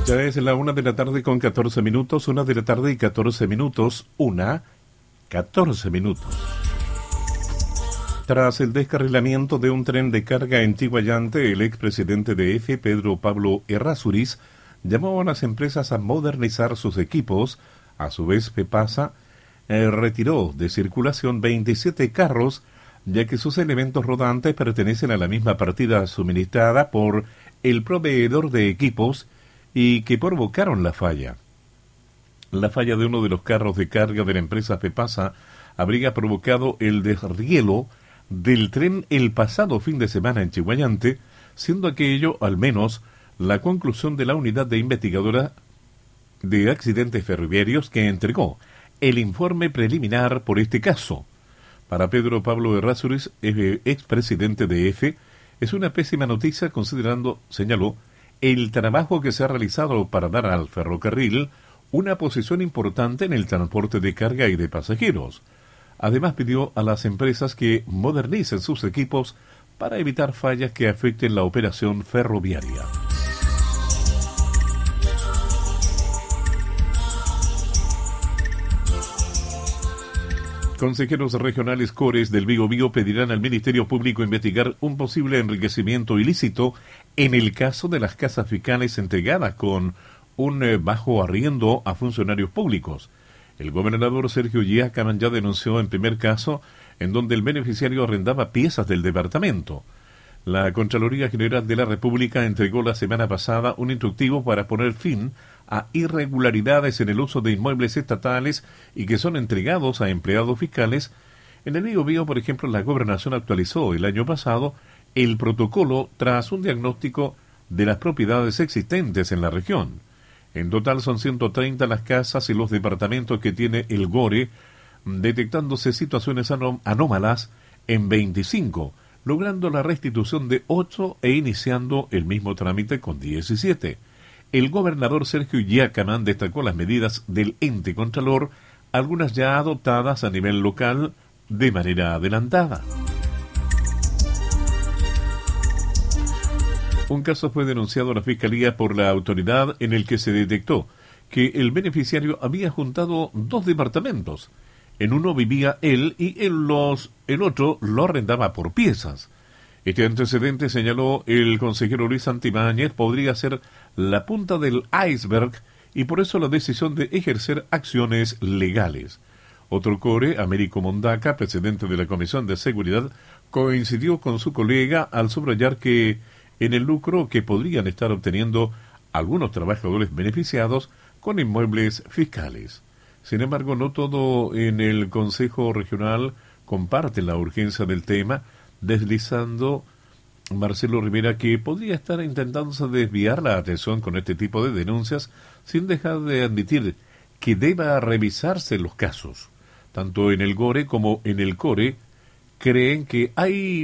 Ya es la 1 de la tarde con 14 minutos, 1 de la tarde y 14 minutos, 14 minutos. Tras el descarrilamiento de un tren de carga en Chiguayante, el expresidente de EFE, Pedro Pablo Errázuriz, llamó a las empresas a modernizar sus equipos. A su vez, FEPASA retiró de circulación 27 carros, ya que sus elementos rodantes pertenecen a la misma partida suministrada por el proveedor de equipos y que provocaron la falla. La falla de uno de los carros de carga de la empresa FEPASA habría provocado el desrielo del tren el pasado fin de semana en Chiguayante, siendo aquello, al menos, la conclusión de la unidad de investigadora de accidentes ferroviarios que entregó el informe preliminar por este caso. Para Pedro Pablo Errázuriz, expresidente de EFE, es una pésima noticia considerando, señaló, el trabajo que se ha realizado para dar al ferrocarril una posición importante en el transporte de carga y de pasajeros. Además pidió a las empresas que modernicen sus equipos para evitar fallas que afecten la operación ferroviaria. Consejeros regionales Cores del Biobío pedirán al Ministerio Público investigar un posible enriquecimiento ilícito en el caso de las casas fiscales entregadas con un bajo arriendo a funcionarios públicos. El gobernador Sergio Giacaman ya denunció en primer caso en donde el beneficiario arrendaba piezas del departamento. La Contraloría General de la República entregó la semana pasada un instructivo para poner fin a irregularidades en el uso de inmuebles estatales y que son entregados a empleados fiscales. En el Biobío, por ejemplo, la Gobernación actualizó el año pasado el protocolo tras un diagnóstico de las propiedades existentes en la región. En total son 130 las casas y los departamentos que tiene el GORE, detectándose situaciones anómalas en 25, logrando la restitución de 8 e iniciando el mismo trámite con 17. El gobernador Sergio Giacaman destacó las medidas del ente contralor, algunas ya adoptadas a nivel local de manera adelantada. Un caso fue denunciado a la Fiscalía por la autoridad en el que se detectó que el beneficiario había juntado 2 departamentos. En uno vivía él y el otro lo arrendaba por piezas. Este antecedente, señaló el consejero Luis Santibáñez, podría ser la punta del iceberg y por eso la decisión de ejercer acciones legales. Otro core, Américo Mondaca, presidente de la Comisión de Seguridad, coincidió con su colega al subrayar que en el lucro que podrían estar obteniendo algunos trabajadores beneficiados con inmuebles fiscales. Sin embargo, no todo en el Consejo Regional comparte la urgencia del tema, deslizando Marcelo Rivera que podría estar intentándose desviar la atención con este tipo de denuncias sin dejar de admitir que deba revisarse los casos. Tanto en el GORE como en el CORE creen que hay